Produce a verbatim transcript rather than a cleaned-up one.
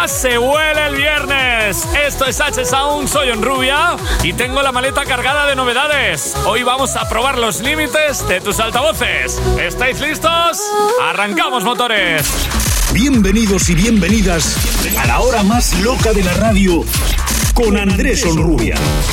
ya se huele el viernes. Esto es H-Sound, soy Onrubia y tengo la maleta cargada de novedades. Hoy vamos a probar los límites de tus altavoces. ¿Estáis listos? ¡Arrancamos motores! Bienvenidos y bienvenidas a la hora más loca de la radio con Andrés Onrubia.